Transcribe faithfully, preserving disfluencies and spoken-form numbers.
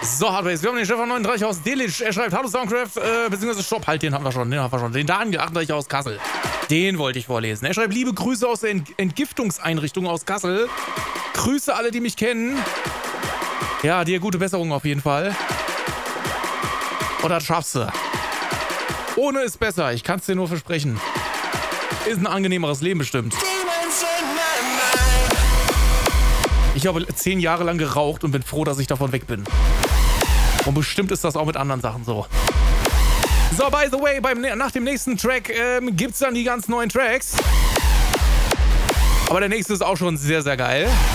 So, Hardbase, wir haben den Stefan neununddreißig aus Delitzsch. Er schreibt, hallo Soundcraft, äh, beziehungsweise Stopp, halt, den haben wir schon, den haben wir schon. Den Daniel achtunddreißig aus Kassel. Den wollte ich vorlesen. Er schreibt, liebe Grüße aus der Ent Entgiftungseinrichtung aus Kassel. Grüße alle, die mich kennen. Ja, dir gute Besserung auf jeden Fall. Und das schaffst du. Ohne ist besser, ich kann es dir nur versprechen. Ist ein angenehmeres Leben bestimmt. Ich habe zehn Jahre lang geraucht und bin froh, dass ich davon weg bin. Und bestimmt ist das auch mit anderen Sachen so. So, by the way, beim, nach dem nächsten Track ähm, gibt es dann die ganz neuen Tracks. Aber der nächste ist auch schon sehr, sehr geil.